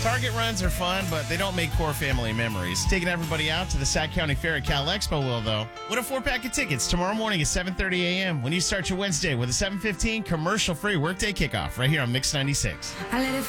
Target runs are fun, but they don't make core family memories. Taking everybody out to the Sac County Fair at Cal Expo will, though. Win a 4-pack of tickets tomorrow morning at 7:30 a.m. when you start your Wednesday with a 7:15 commercial-free workday kickoff right here on Mix 96.